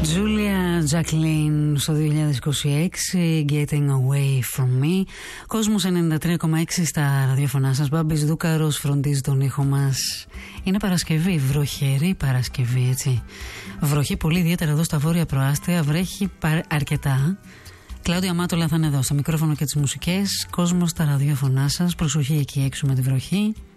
Julia Jacqueline στο 2026, Getting Away From Me. Κόσμος 93,6 στα ραδιοφωνά σας. Μπάμπης Δούκαρος φροντίζει τον ήχο μας. Είναι Παρασκευή, βροχερή Παρασκευή, έτσι. Βροχή πολύ, ιδιαίτερα εδώ στα βόρεια προάστια. Βρέχει αρκετά. Κλάουδια Μάτολα θα είναι εδώ στο μικρόφωνο και τις μουσικές. Κόσμος στα ραδιοφωνά σας. Προσοχή εκεί έξω με τη βροχή.